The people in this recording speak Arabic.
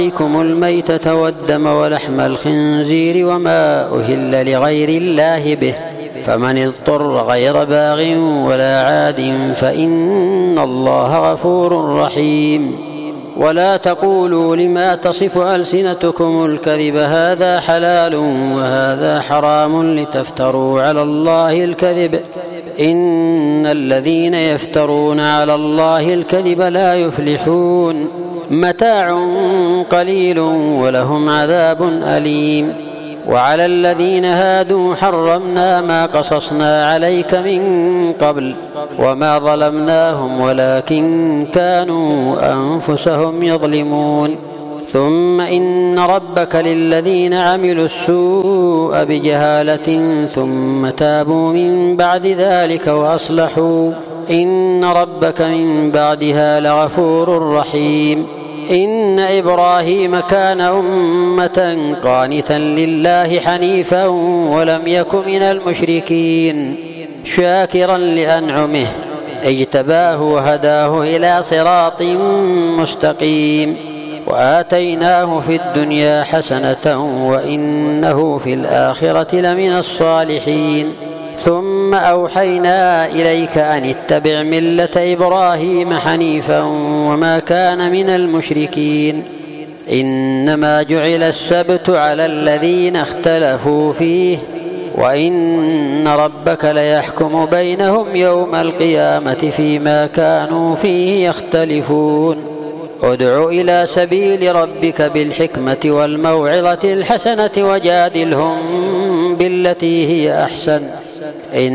عليكم الميتة والدم ولحم الخنزير وما أهل لغير الله به، فمن اضطر غير باغ ولا عاد فإن الله غفور رحيم. ولا تقولوا لما تصف ألسنتكم الكذب هذا حلال وهذا حرام لتفتروا على الله الكذب، إن الذين يفترون على الله الكذب لا يفلحون. متاع قليل ولهم عذاب أليم. وعلى الذين هادوا حرمنا ما قصصنا عليك من قبل وما ظلمناهم ولكن كانوا أنفسهم يظلمون. ثم إن ربك للذين عملوا السوء بجهالة ثم تابوا من بعد ذلك وأصلحوا إن ربك من بعدها لغفور رحيم. إن إبراهيم كان أمة قانتا لله حنيفا ولم يك من المشركين شاكرا لأنعمه اجتباه وهداه إلى صراط مستقيم. وآتيناه في الدنيا حسنة وإنه في الآخرة لمن الصالحين. ثم أوحينا إليك أن اتبع ملة إبراهيم حنيفا وما كان من المشركين. إنما جعل السبت على الذين اختلفوا فيه وإن ربك ليحكم بينهم يوم القيامة فيما كانوا فيه يختلفون. ادع إلى سبيل ربك بالحكمة والموعظة الحسنة وجادلهم بالتي هي أحسن